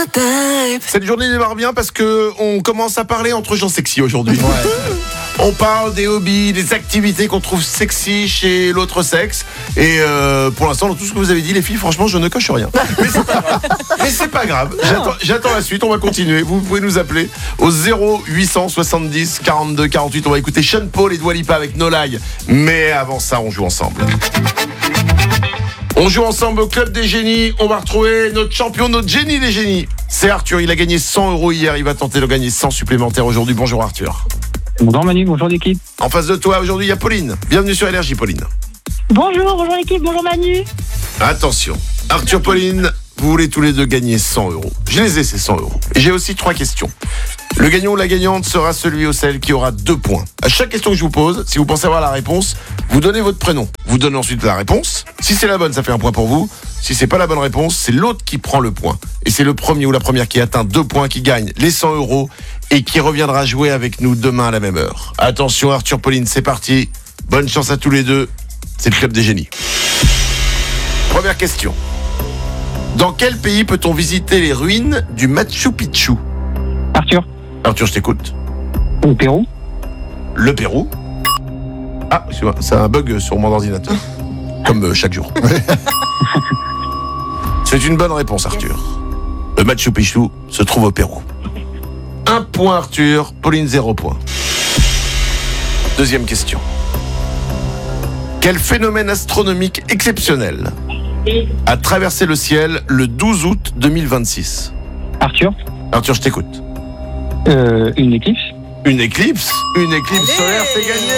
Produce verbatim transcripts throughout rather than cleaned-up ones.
Cette journée démarre bien parce que on commence à parler entre gens sexy aujourd'hui. Ouais. On parle des hobbies, des activités qu'on trouve sexy chez l'autre sexe. Et euh, pour l'instant, dans tout ce que vous avez dit, les filles, franchement, je ne coche rien. Mais c'est pas grave. Mais c'est pas grave. J'attends, j'attends la suite. On va continuer. Vous pouvez nous appeler au zéro huit cent soixante-dix quarante-deux quarante-huit. On va écouter Sean Paul et Dua Lipa avec No Lie. Mais avant ça, on joue ensemble. On joue ensemble au Club des Génies. On va retrouver notre champion, notre génie des génies. C'est Arthur. Il a gagné cent euros hier. Il va tenter de gagner cent supplémentaires aujourd'hui. Bonjour Arthur. Bonjour Manu, bonjour l'équipe. En face de toi aujourd'hui, il y a Pauline. Bienvenue sur Énergie, Pauline. Bonjour, bonjour l'équipe, bonjour Manu. Attention, Arthur, Pauline, vous voulez tous les deux gagner cent euros. Je les ai, ces cent euros. Et j'ai aussi trois questions. Le gagnant ou la gagnante sera celui ou celle qui aura deux points. À chaque question que je vous pose, si vous pensez avoir la réponse, vous donnez votre prénom. Vous donnez ensuite la réponse. Si c'est la bonne, ça fait un point pour vous. Si c'est pas la bonne réponse, c'est l'autre qui prend le point. Et c'est le premier ou la première qui atteint deux points qui gagne les cent euros et qui reviendra jouer avec nous demain à la même heure. Attention Arthur, Pauline, c'est parti. Bonne chance à tous les deux. C'est le Club des Génies. Première question. Dans quel pays peut-on visiter les ruines du Machu Picchu ? Arthur. Arthur, je t'écoute. Au Pérou. Le Pérou. Ah, c'est un bug sur mon ordinateur. Comme euh, chaque jour. C'est une bonne réponse, Arthur. Le Machu Picchu se trouve au Pérou. Un point, Arthur. Pauline, zéro point. Deuxième question. Quel phénomène astronomique exceptionnel a traversé le ciel le douze août deux mille vingt-six ? Arthur. Arthur, je t'écoute. Euh, une éclipse. Une éclipse Une éclipse Allez solaire, c'est gagné.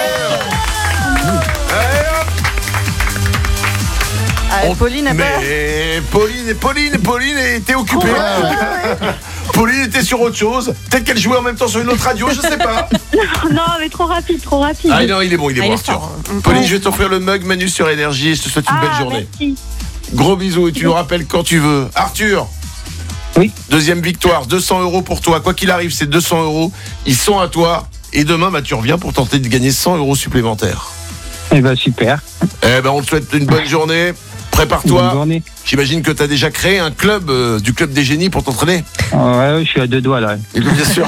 Ah, Pauline a pas... Mais Pauline, Pauline, Pauline était occupée. Oh, Pauline était sur autre chose. Peut-être qu'elle jouait en même temps sur une autre radio, je sais pas. Non, mais trop rapide, trop rapide. Ah non, il est bon, il est ah, bon, il Arthur. fort. Pauline, je vais t'offrir le mug Manu sur Énergie et je te souhaite une ah, belle journée. Merci. Gros bisous et tu nous rappelles quand tu veux. Arthur. Oui. Deuxième victoire, deux cents euros pour toi. Quoi qu'il arrive, ces deux cents euros, ils sont à toi. Et demain, bah, tu reviens pour tenter de gagner cent euros supplémentaires. Eh ben super. Eh ben, on te souhaite une bonne journée. Prépare-toi. Bonne journée. J'imagine que tu as déjà créé un club euh, du Club des Génies pour t'entraîner. Ouais, je suis à deux doigts là. Et bien, bien sûr.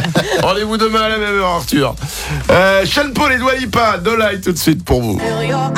Rendez-vous demain à la même heure, Arthur. Euh, Sean Paul et Dua Lipa, No Lie tout de suite pour vous.